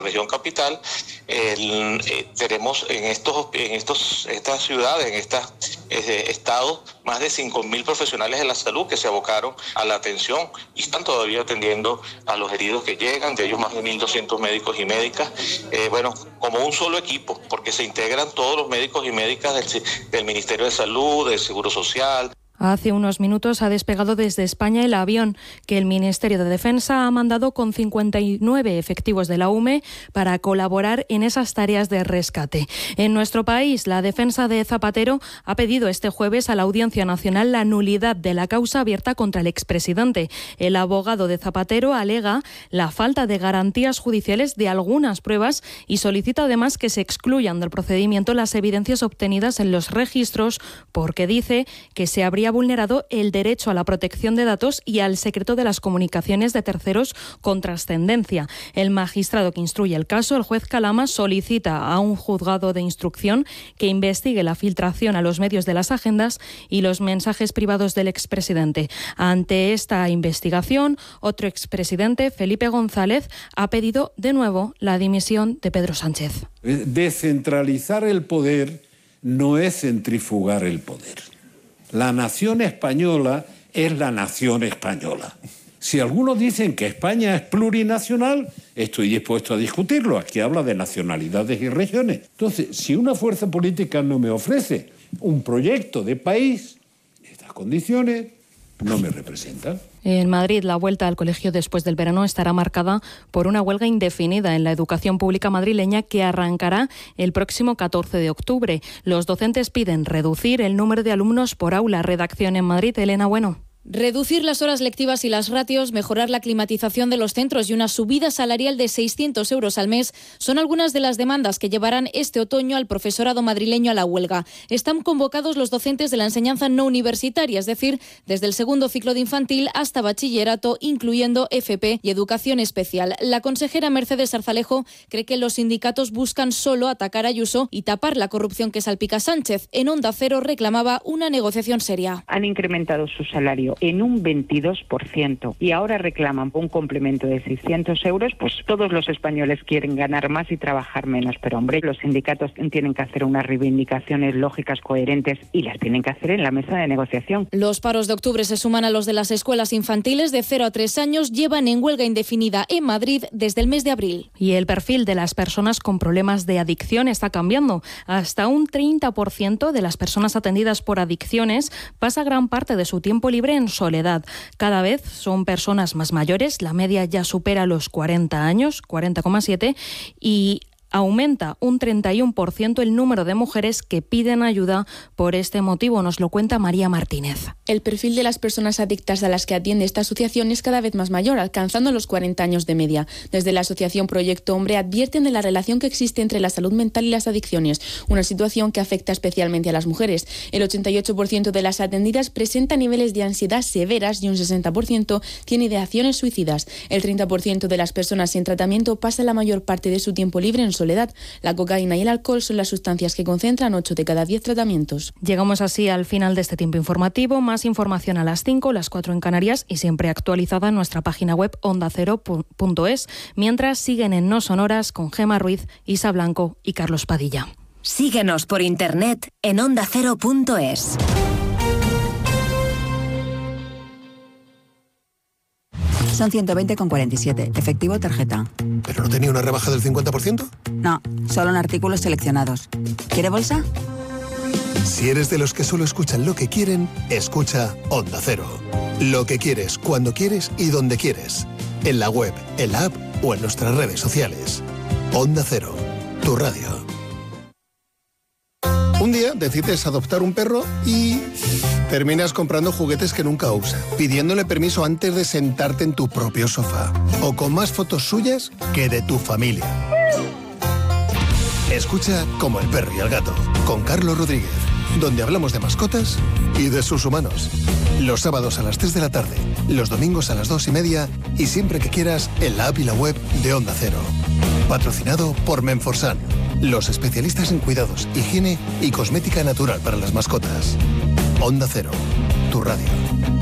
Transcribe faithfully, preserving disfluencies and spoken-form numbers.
región capital, el, eh, tenemos en estos en estos estas ciudades, en estos eh, estados, más de cinco mil profesionales de la salud que se abocaron a la atención y están todavía atendiendo a los heridos que llegan, de ellos más de mil doscientos médicos y médicas, eh, bueno, como un solo equipo, porque se integran todos los médicos y médicas del, del Ministerio de Salud, del Seguro Social. Hace unos minutos ha despegado desde España el avión que el Ministerio de Defensa ha mandado con cincuenta y nueve efectivos de la U M E para colaborar en esas tareas de rescate. En nuestro país, la defensa de Zapatero ha pedido este jueves a la Audiencia Nacional la nulidad de la causa abierta contra el expresidente. El abogado de Zapatero alega la falta de garantías judiciales de algunas pruebas y solicita además que se excluyan del procedimiento las evidencias obtenidas en los registros porque dice que se habría vulnerado el derecho a la protección de datos y al secreto de las comunicaciones de terceros con trascendencia. El magistrado que instruye el caso, el juez Calama, solicita a un juzgado de instrucción que investigue la filtración a los medios de las agendas y los mensajes privados del expresidente. Ante esta investigación, otro expresidente, Felipe González, ha pedido de nuevo la dimisión de Pedro Sánchez. Descentralizar el poder no es centrifugar el poder. La nación española es la nación española. Si algunos dicen que España es plurinacional, estoy dispuesto a discutirlo. Aquí habla de nacionalidades y regiones. Entonces, si una fuerza política no me ofrece un proyecto de país, estas condiciones no me representan. En Madrid, la vuelta al colegio después del verano estará marcada por una huelga indefinida en la educación pública madrileña que arrancará el próximo catorce de octubre. Los docentes piden reducir el número de alumnos por aula. Redacción en Madrid, Elena Bueno. Reducir las horas lectivas y las ratios, mejorar la climatización de los centros y una subida salarial de seiscientos euros al mes son algunas de las demandas que llevarán este otoño al profesorado madrileño a la huelga. Están convocados los docentes de la enseñanza no universitaria, es decir, desde el segundo ciclo de infantil hasta bachillerato, incluyendo F P y educación especial. La consejera Mercedes Arzalejo cree que los sindicatos buscan solo atacar a Ayuso y tapar la corrupción que salpica a Sánchez. En Onda Cero reclamaba una negociación seria. Han incrementado su salario en un veintidós por ciento y ahora reclaman un complemento de seiscientos euros, pues todos los españoles quieren ganar más y trabajar menos, pero hombre, los sindicatos tienen que hacer unas reivindicaciones lógicas, coherentes y las tienen que hacer en la mesa de negociación. Los paros de octubre se suman a los de las escuelas infantiles de cero a tres años, llevan en huelga indefinida en Madrid desde el mes de abril. Y el perfil de las personas con problemas de adicción está cambiando. Hasta un treinta por ciento de las personas atendidas por adicciones pasa gran parte de su tiempo libre en soledad. Cada vez son personas más mayores, la media ya supera los cuarenta años, cuarenta coma siete, y aumenta un treinta y uno por ciento el número de mujeres que piden ayuda por este motivo. Nos lo cuenta María Martínez. El perfil de las personas adictas a las que atiende esta asociación es cada vez más mayor, alcanzando los cuarenta años de media. Desde la asociación Proyecto Hombre advierten de la relación que existe entre la salud mental y las adicciones, una situación que afecta especialmente a las mujeres. El ochenta y ocho por ciento de las atendidas presenta niveles de ansiedad severas y un sesenta por ciento tiene ideaciones suicidas. El treinta por ciento de las personas en tratamiento pasa la mayor parte de su tiempo libre en soledad. La cocaína y el alcohol son las sustancias que concentran ocho de cada diez tratamientos. Llegamos así al final de este tiempo informativo. Más información a las cinco, las cuatro en Canarias y siempre actualizada en nuestra página web onda cero punto es. Mientras siguen en No Sonoras con Gema Ruiz, Isa Blanco y Carlos Padilla. Síguenos por internet en onda cero punto es. Son ciento veinte con cuarenta y siete. Efectivo tarjeta. ¿Pero no tenía una rebaja del cincuenta por ciento? No, solo en artículos seleccionados. ¿Quiere bolsa? Si eres de los que solo escuchan lo que quieren, escucha Onda Cero. Lo que quieres, cuando quieres y donde quieres. En la web, en la app o en nuestras redes sociales. Onda Cero, tu radio. Un día decides adoptar un perro y terminas comprando juguetes que nunca usas, pidiéndole permiso antes de sentarte en tu propio sofá, o con más fotos suyas que de tu familia. Escucha Como el perro y el gato, con Carlos Rodríguez, donde hablamos de mascotas y de sus humanos. Los sábados a las tres de la tarde, los domingos a las dos y media y siempre que quieras en la app y la web de Onda Cero. Patrocinado por Menforsan, los especialistas en cuidados, higiene y cosmética natural para las mascotas. Onda Cero, tu radio.